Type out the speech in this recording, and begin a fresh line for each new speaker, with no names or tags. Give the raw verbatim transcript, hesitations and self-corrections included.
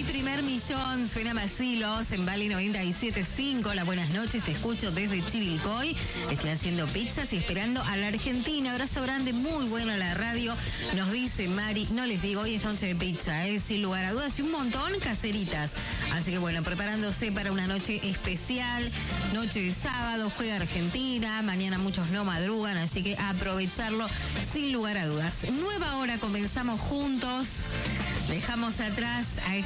primer millón. Suena Macilos en Bali noventa y siete punto cinco. Hola, buenas noches. Te escucho desde Chivilcoy. Estoy haciendo pizzas y esperando a la Argentina. Abrazo grande, muy bueno la radio. Nos dice Mari, no les digo, hoy es noche de pizza, ¿eh? Sin lugar a dudas, y un montón caseritas. Así que bueno, preparándose para una noche especial. Noche de sábado, juega Argentina. Mañana muchos no madrugan, así que aprovecharlo sin lugar a dudas. Nueva hora, comenzamos juntos. Dejamos atrás a